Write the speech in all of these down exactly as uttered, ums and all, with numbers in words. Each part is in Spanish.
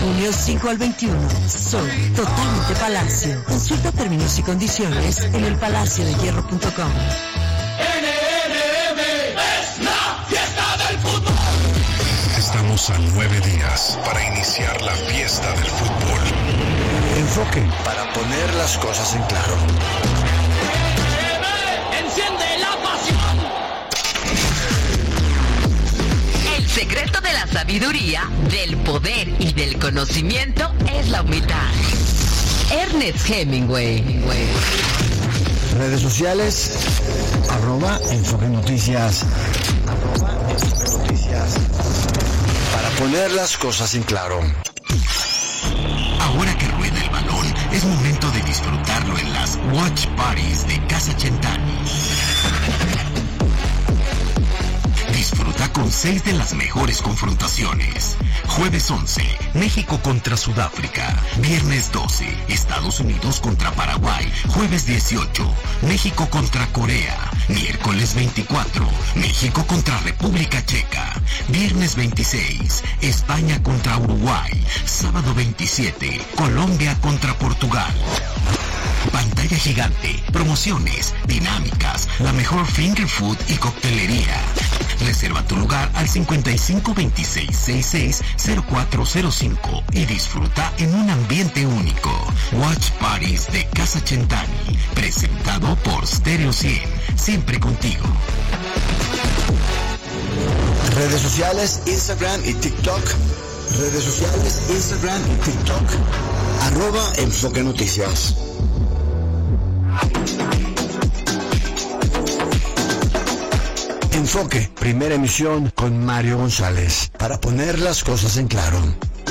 junio cinco al veintiuno. Sol totalmente Palacio. Consulta términos y condiciones en el palacio de hierro punto com. N N M es la fiesta del fútbol. Estamos a nueve días para iniciar la fiesta del fútbol. Enfoque para poner las cosas en claro. Enciende la pasión. El secreto de la sabiduría, del poder y del conocimiento es la humildad. Ernest Hemingway. Redes sociales, arroba Enfoque Noticias. Arroba Enfoque Noticias. Para poner las cosas en claro. Ahora que rueda el balón, es momento de disfrutarlo en las Watch Parties de Casa Centani. Disfruta con seis de las mejores confrontaciones. Jueves once, México contra Sudáfrica. Viernes doce, Estados Unidos contra Paraguay. Jueves dieciocho, México contra Corea. Miércoles veinticuatro, México contra República Checa. Viernes veintiséis, España contra Uruguay. Sábado veintisiete, Colombia contra Portugal. Pantalla gigante, promociones, dinámicas, la mejor finger food y coctelería. Reserva tu lugar al cincuenta y cinco veintiséis sesenta y seis cero cuatro cero cinco y disfruta en un ambiente único. Watch Parties de Casa Centani, presentado por Stereo cien, siempre contigo. Redes sociales, Instagram y TikTok. Redes sociales, Instagram y TikTok. Arroba Enfoque Noticias. Enfoque, primera emisión con Mario González, para poner las cosas en claro.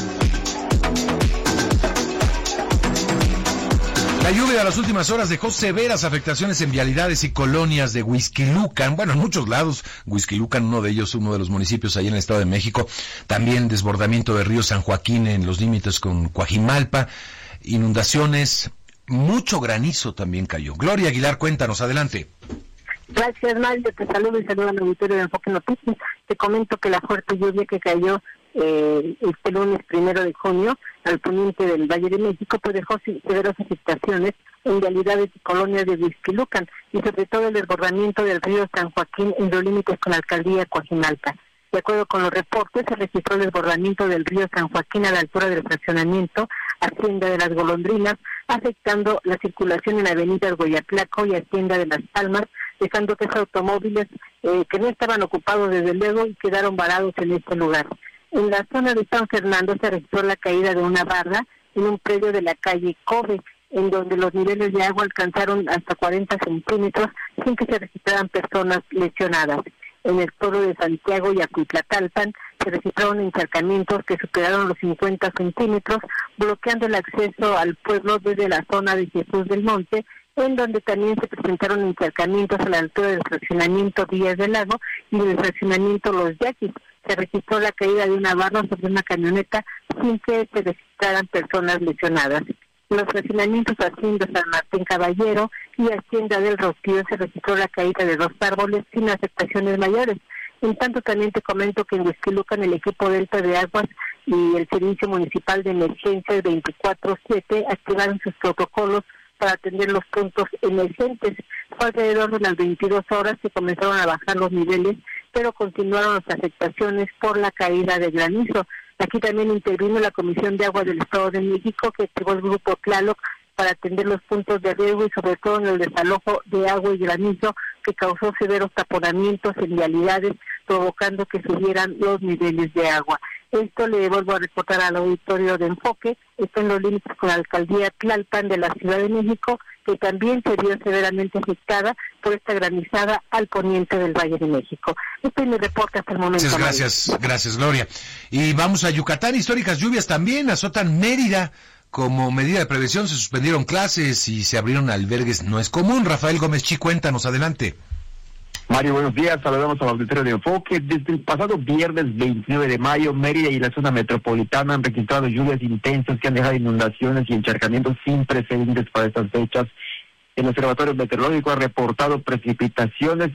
La lluvia de las últimas horas dejó severas afectaciones en vialidades y colonias de Huixquilucan, bueno, en muchos lados. Huixquilucan, uno de ellos, uno de los municipios allá en el Estado de México. También desbordamiento del río San Joaquín en los límites con Coajimalpa, inundaciones, mucho granizo también cayó. Gloria Aguilar, cuéntanos, adelante. Gracias, Mario, te saludo y saludo al auditorio de Enfoque Noticias. Te comento que la fuerte lluvia que cayó eh, este lunes primero de junio al poniente del Valle de México pues dejó severas afectaciones en vialidades y colonias de Huixquilucan y sobre todo el desbordamiento del río San Joaquín en los límites con la alcaldía Coajimalpa. De acuerdo con los reportes, se registró el desbordamiento del río San Joaquín a la altura del fraccionamiento Hacienda de las Golondrinas, afectando la circulación en Avenida Argoyatlaco y Hacienda de las Palmas, dejando tres automóviles eh, que no estaban ocupados desde luego y quedaron varados en este lugar. En la zona de San Fernando se registró la caída de una barda en un predio de la calle Kobe, en donde los niveles de agua alcanzaron hasta cuarenta centímetros sin que se registraran personas lesionadas. En el pueblo de Santiago y Acuitlatalpan se registraron encharcamientos que superaron los cincuenta centímetros, bloqueando el acceso al pueblo desde la zona de Jesús del Monte, en donde también se presentaron encharcamientos a la altura del fraccionamiento Villas del Lago y del fraccionamiento Los Yaquis. Se registró la caída de una barra sobre una camioneta sin que se registraran personas lesionadas. En los fraccionamientos Hacienda San Martín Caballero y Hacienda del Rocío se registró la caída de dos árboles sin afectaciones mayores. En tanto, también te comento que en Huixquilucan el equipo Delta de Aguas y el Servicio Municipal de Emergencias veinticuatro siete activaron sus protocolos para atender los puntos emergentes. Fue alrededor de las veintidós horas que comenzaron a bajar los niveles, pero continuaron las afectaciones por la caída de granizo. Aquí también intervino la Comisión de Agua del Estado de México, que activó el grupo Tlaloc para atender los puntos de riesgo y sobre todo en el desalojo de agua y granizo que causó severos taponamientos en vialidades, provocando que subieran los niveles de agua. Esto le vuelvo a reportar al auditorio de Enfoque, está en los límites con la alcaldía Tlalpan de la Ciudad de México, que también se vio severamente afectada por esta granizada al poniente del Valle de México. Este es mi reporte hasta el momento. Muchas gracias, María. Gracias, Gloria. Y vamos a Yucatán, históricas lluvias también azotan Mérida. Como medida de prevención se suspendieron clases y se abrieron albergues. No es común. Rafael Gómez Chi, cuéntanos, adelante. Mario, buenos días. Saludamos al auditorio de Enfoque. Desde el pasado viernes veintinueve de mayo, Mérida y la zona metropolitana han registrado lluvias intensas que han dejado inundaciones y encharcamientos sin precedentes para estas fechas. El Observatorio Meteorológico ha reportado precipitaciones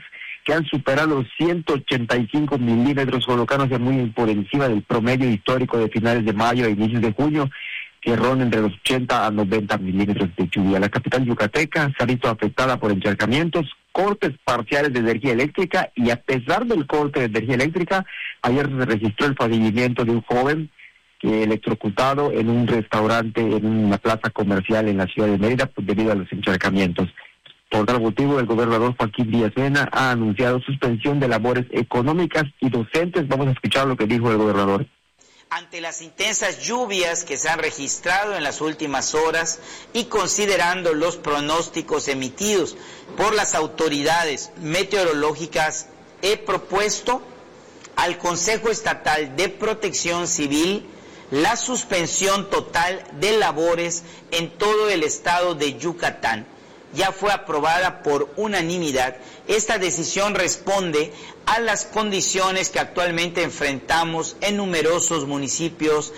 que han superado los ciento ochenta y cinco milímetros, colocándose muy por encima del promedio histórico de finales de mayo e inicios de junio, que ronda entre los ochenta a noventa milímetros de lluvia. La capital yucateca se ha visto afectada por encharcamientos, cortes parciales de energía eléctrica, y a pesar del corte de energía eléctrica, ayer se registró el fallecimiento de un joven que electrocutado en un restaurante en una plaza comercial en la ciudad de Mérida, pues, debido a los encharcamientos. Por tal motivo, el gobernador Joaquín Díaz Mena ha anunciado suspensión de labores económicas y docentes. Vamos a escuchar lo que dijo el gobernador. Ante las intensas lluvias que se han registrado en las últimas horas y considerando los pronósticos emitidos por las autoridades meteorológicas, he propuesto al Consejo Estatal de Protección Civil la suspensión total de labores en todo el estado de Yucatán. Ya fue aprobada por unanimidad. Esta decisión responde a las condiciones que actualmente enfrentamos en numerosos municipios.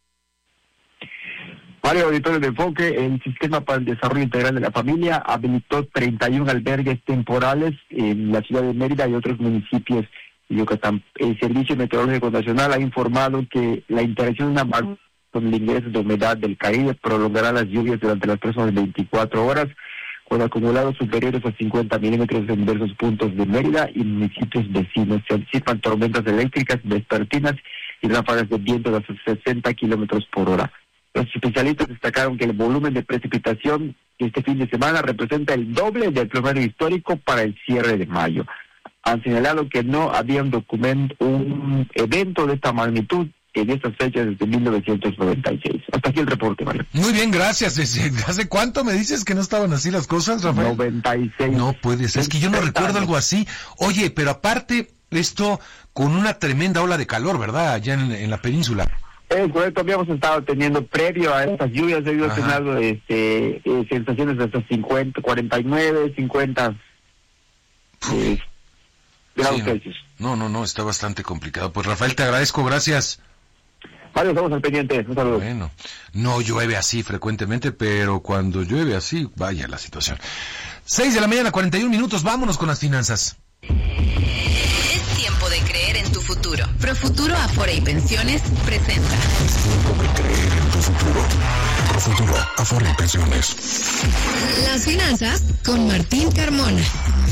Mario, auditorio de Enfoque, el Sistema para el Desarrollo Integral de la Familia habilitó treinta y uno albergues temporales en la ciudad de Mérida y otros municipios de Yucatán. El Servicio Meteorológico Nacional ha informado que la interacción de una con el ingreso de humedad del Caribe prolongará las lluvias durante las próximas veinticuatro horas, con acumulados superiores a cincuenta milímetros en diversos puntos de Mérida y municipios vecinos. Se anticipan tormentas eléctricas vespertinas y ráfagas de viento de hasta sesenta kilómetros por hora. Los especialistas destacaron que el volumen de precipitación este fin de semana representa el doble del promedio histórico para el cierre de mayo. Han señalado que no había un documento, un evento de esta magnitud en estas fechas desde mil novecientos noventa y seis. Hasta aquí el reporte, Mario. Muy bien, gracias. ¿Hace cuánto me dices que no estaban así las cosas, Rafael? noventa y seis. No puede ser, es que yo no recuerdo algo así. Oye, pero aparte, esto con una tremenda ola de calor, ¿verdad? Allá en, en la península. Es correcto, habíamos estado teniendo previo a estas lluvias, debido a tener este, eh, sensaciones de hasta cincuenta, cuarenta y nueve, cincuenta eh, grados sí, Celsius. No, no, no, está bastante complicado. Pues Rafael, te agradezco, gracias. Mario, estamos al pendiente. Un saludo. Bueno, no llueve así frecuentemente, pero cuando llueve así, vaya la situación. Seis de la mañana, cuarenta y un minutos, vámonos con las finanzas. Es tiempo de creer en tu futuro. Profuturo Afore y Pensiones presenta. Es tiempo de creer en tu futuro. Profuturo Afore y Pensiones. Las finanzas con Martín Carmona.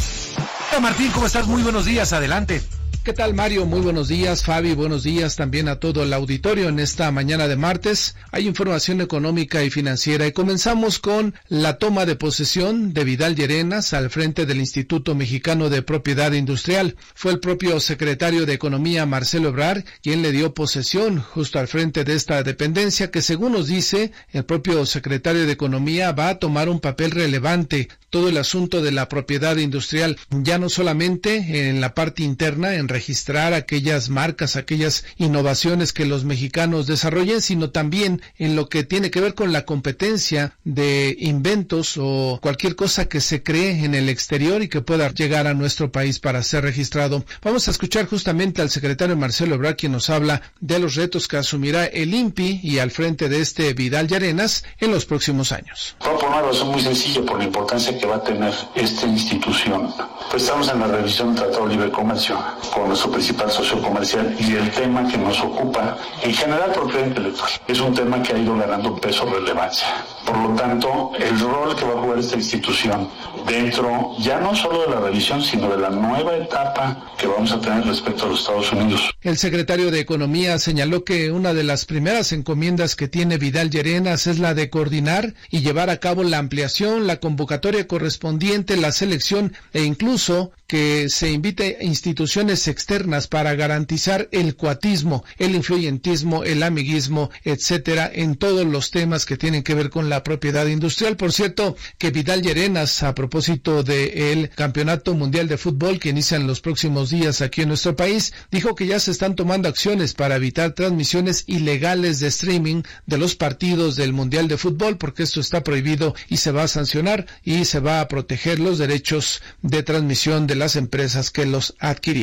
Hola Martín, ¿cómo estás? Muy buenos días, adelante. ¿Qué tal, Mario? Muy buenos días, Fabi. Buenos días también a todo el auditorio en esta mañana de martes. Hay información económica y financiera y comenzamos con la toma de posesión de Vidal Llerenas al frente del Instituto Mexicano de Propiedad Industrial. Fue el propio secretario de Economía, Marcelo Ebrard, quien le dio posesión justo al frente de esta dependencia que, según nos dice, el propio secretario de Economía va a tomar un papel relevante. Todo el asunto de la propiedad industrial, ya no solamente en la parte interna, en registrar aquellas marcas, aquellas innovaciones que los mexicanos desarrollen, sino también en lo que tiene que ver con la competencia de inventos o cualquier cosa que se cree en el exterior y que pueda llegar a nuestro país para ser registrado. Vamos a escuchar justamente al secretario Marcelo Ebrard, quien nos habla de los retos que asumirá el I N P I y al frente de este Vidal Llerenas en los próximos años. Por una razón muy sencilla, por la importancia que va a tener esta institución. Pues estamos en la revisión del Tratado de Libre Comercio con nuestro principal socio comercial y el tema que nos ocupa, en general, propiedad intelectual, es un tema que ha ido ganando peso o relevancia. Por lo tanto, el rol que va a jugar esta institución dentro, ya no solo de la revisión, sino de la nueva etapa que vamos a tener respecto a los Estados Unidos. El secretario de Economía señaló que una de las primeras encomiendas que tiene Vidal Llerenas es la de coordinar y llevar a cabo la ampliación, la convocatoria correspondiente, la selección e incluso que se invite a instituciones externas para garantizar el cuatismo, el influyentismo, el amiguismo, etcétera, en todos los temas que tienen que ver con la propiedad industrial. Por cierto, que Vidal Llerenas, a propósito del Campeonato Mundial de Fútbol que inicia en los próximos días aquí en nuestro país, dijo que ya se están tomando acciones para evitar transmisiones ilegales de streaming de los partidos del Mundial de Fútbol, porque esto está prohibido y se va a sancionar y se va a proteger los derechos de transmisión de las empresas que los adquirieron.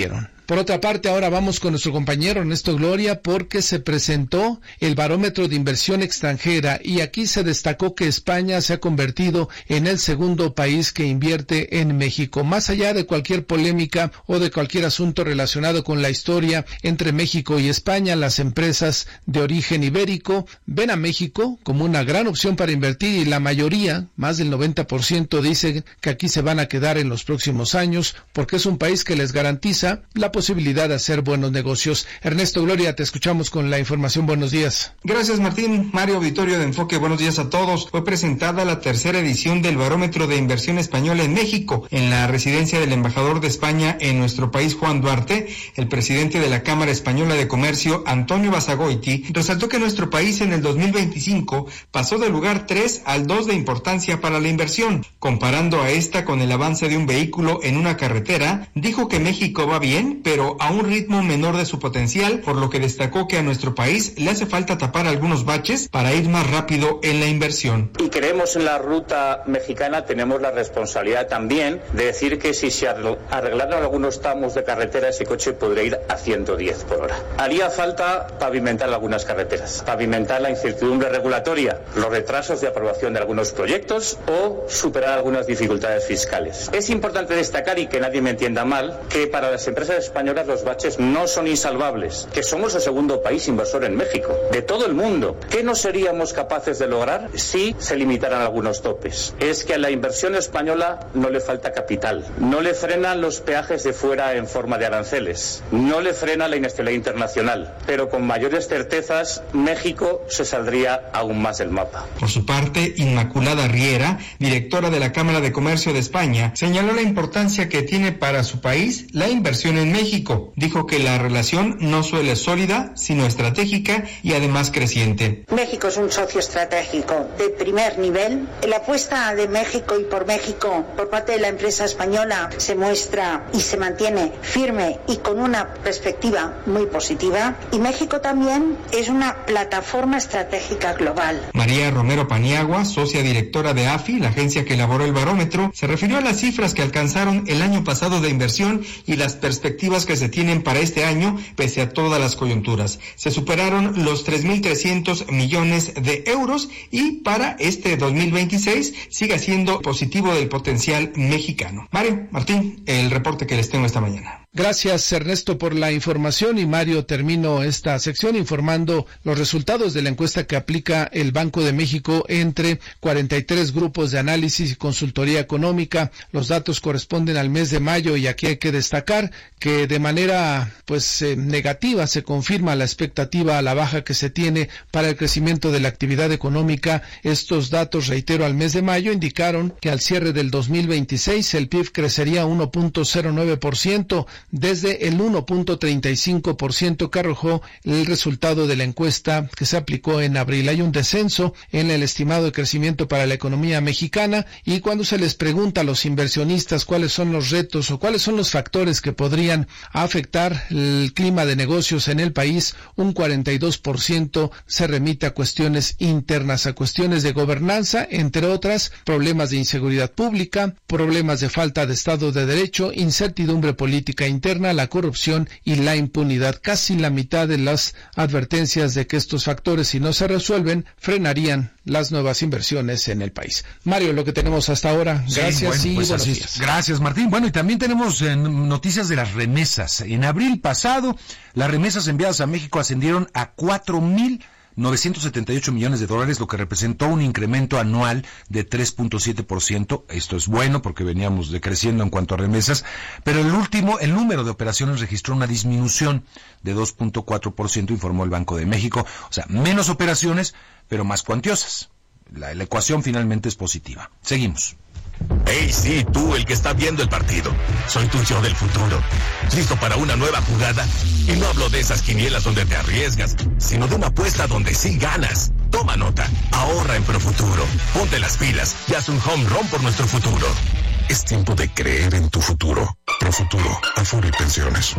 Por otra parte, ahora vamos con nuestro compañero Ernesto Gloria porque se presentó el barómetro de inversión extranjera y aquí se destacó que España se ha convertido en el segundo país que invierte en México. Más allá de cualquier polémica o de cualquier asunto relacionado con la historia entre México y España, las empresas de origen ibérico ven a México como una gran opción para invertir y la mayoría, más del noventa por ciento, dice que aquí se van a quedar en los próximos años porque es un país que les garantiza la posibilidad de hacer buenos negocios. Ernesto Gloria, te escuchamos con la información. Buenos días. Gracias, Martín. Mario, auditorio de Enfoque, buenos días a todos. Fue presentada la tercera edición del Barómetro de Inversión Española en México. En la residencia del embajador de España en nuestro país, Juan Duarte, el presidente de la Cámara Española de Comercio, Antonio Basagoiti, resaltó que nuestro país en el dos mil veinticinco pasó del lugar tres al dos de importancia para la inversión. Comparando a esta con el avance de un vehículo en una carretera, dijo que México va bien, pero a un ritmo menor de su potencial, por lo que destacó que a nuestro país le hace falta tapar algunos baches para ir más rápido en la inversión. Y creemos en la ruta mexicana, tenemos la responsabilidad también de decir que si se arreglaran algunos tramos de carretera, ese coche podría ir a ciento diez por hora. Haría falta pavimentar algunas carreteras, pavimentar la incertidumbre regulatoria, los retrasos de aprobación de algunos proyectos o superar algunas dificultades fiscales. Es importante destacar, y que nadie me entienda mal, que para las empresas españolas los baches no son insalvables, que somos el segundo país inversor en México, de todo el mundo. ¿Qué no seríamos capaces de lograr si se limitaran algunos topes? Es que a la inversión española no le falta capital, no le frenan los peajes de fuera en forma de aranceles, no le frena la inestabilidad internacional, pero con mayores certezas México se saldría aún más del mapa. Por su parte, Inmaculada Riera, directora de la Cámara de Comercio de España, señaló la importancia que tiene para su país la inversión en México. Dijo que la relación no solo es sólida, sino estratégica y además creciente. México es un socio estratégico de primer nivel. La apuesta de México y por México por parte de la empresa española se muestra y se mantiene firme y con una perspectiva muy positiva. Y México también es una plataforma estratégica global. María Romero Paniagua, socia directora de A F I, la agencia que elaboró el barómetro, se refirió a las cifras que alcanzaron el año pasado de inversión y las perspectivas que se tienen para este año, pese a todas las coyunturas. Se superaron los tres mil trescientos millones de euros y para este dos mil veintiséis sigue siendo positivo del potencial mexicano. Mario, Martín, el reporte que les tengo esta mañana. Gracias, Ernesto, por la información. Y Mario, termino esta sección informando los resultados de la encuesta que aplica el Banco de México entre cuarenta y tres grupos de análisis y consultoría económica. Los datos corresponden al mes de mayo y aquí hay que destacar que de manera pues eh, negativa se confirma la expectativa a la baja que se tiene para el crecimiento de la actividad económica. Estos datos, reitero, al mes de mayo indicaron que al cierre del dos mil veintiséis el P I B crecería uno punto cero nueve por ciento desde el uno punto treinta y cinco por ciento que arrojó el resultado de la encuesta que se aplicó en abril. Hay un descenso en el estimado de crecimiento para la economía mexicana y cuando se les pregunta a los inversionistas cuáles son los retos o cuáles son los factores que podrían afectar el clima de negocios en el país, un cuarenta y dos por ciento se remite a cuestiones internas, a cuestiones de gobernanza, entre otras, problemas de inseguridad pública, problemas de falta de Estado de Derecho, incertidumbre política interna, la corrupción y la impunidad. Casi la mitad de las advertencias de que estos factores, si no se resuelven, frenarían las nuevas inversiones en el país. Mario, lo que tenemos hasta ahora. Gracias sí, bueno, y pues buenos así, días. Gracias, Martín. Bueno, y también tenemos eh, noticias de las remesas. En abril pasado, las remesas enviadas a México ascendieron a cuatro mil novecientos setenta y ocho millones de dólares, lo que representó un incremento anual de tres punto siete por ciento. Esto es bueno porque veníamos decreciendo en cuanto a remesas, pero el último, el número de operaciones registró una disminución de dos punto cuatro por ciento, informó el Banco de México. O sea, menos operaciones, pero más cuantiosas. La, la ecuación finalmente es positiva. Seguimos. Hey, sí, tú, el que está viendo el partido. Soy tu yo del futuro. ¿Listo para una nueva jugada? Y no hablo de esas quinielas donde te arriesgas, sino de una apuesta donde sí ganas. Toma nota, ahorra en Profuturo. Ponte las pilas y haz un home run por nuestro futuro. Es tiempo de creer en tu futuro. Profuturo, Afore y Pensiones.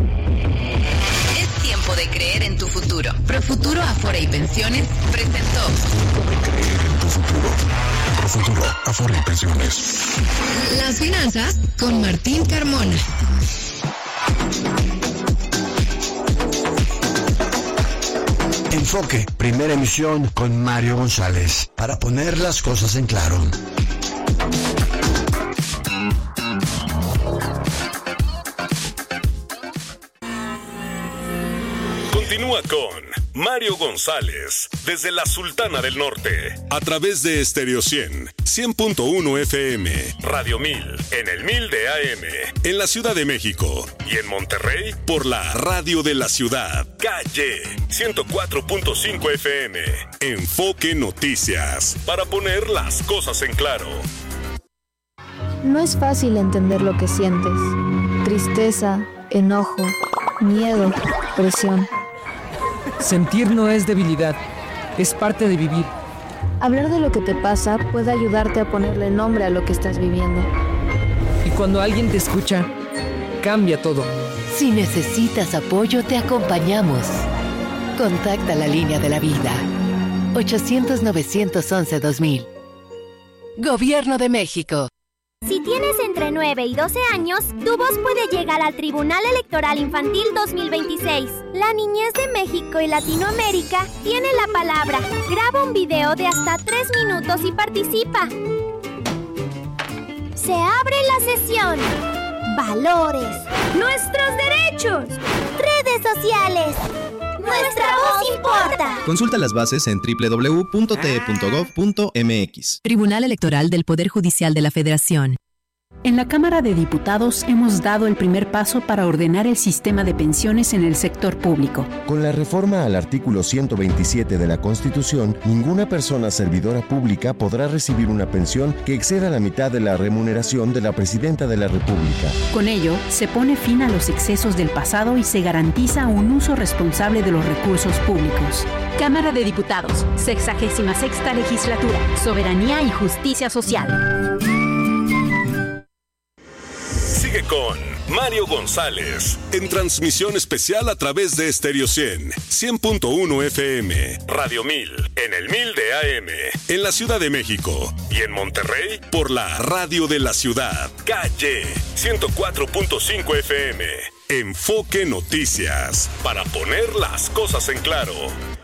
Es tiempo de creer en tu futuro. Profuturo, Afore y Pensiones presentó. Tiempo de creer en tu futuro. Profuturo, Afore y Pensiones. Las finanzas con Martín Carmona. Enfoque, primera emisión con Mario González, para poner las cosas en claro. Continúa con Mario González, desde la Sultana del Norte, a través de Estéreo cien, cien punto uno F M, Radio mil, en el mil de A M, en la Ciudad de México, y en Monterrey, por la Radio de la Ciudad, Calle, ciento cuatro punto cinco F M. Enfoque Noticias, para poner las cosas en claro. No es fácil entender lo que sientes. Tristeza, enojo, miedo, presión. Sentir no es debilidad, es parte de vivir. Hablar de lo que te pasa puede ayudarte a ponerle nombre a lo que estás viviendo. Y cuando alguien te escucha, cambia todo. Si necesitas apoyo, te acompañamos. Contacta la línea de la vida. ochocientos, novecientos once, dos mil. Gobierno de México. Si tienes entre nueve y doce años, tu voz puede llegar al Tribunal Electoral Infantil dos mil veintiséis. La niñez de México y Latinoamérica tiene la palabra. Graba un video de hasta tres minutos y participa. Se abre la sesión. Valores. Nuestros derechos. Redes sociales. Nuestra voz importa. Consulta las bases en doble u doble u doble u punto t e punto gov punto m x. Tribunal Electoral del Poder Judicial de la Federación. En la Cámara de Diputados hemos dado el primer paso para ordenar el sistema de pensiones en el sector público. Con la reforma al artículo ciento veintisiete de la Constitución, ninguna persona servidora pública podrá recibir una pensión que exceda la mitad de la remuneración de la Presidenta de la República. Con ello, se pone fin a los excesos del pasado y se garantiza un uso responsable de los recursos públicos. Cámara de Diputados, sexagésima sexta legislatura, soberanía y justicia social. Sigue con Mario González, en transmisión especial a través de Estéreo cien, cien punto uno F M, Radio mil, en el mil de A M, en la Ciudad de México, y en Monterrey, por la Radio de la Ciudad, Calle, ciento cuatro punto cinco F M. Enfoque Noticias, para poner las cosas en claro.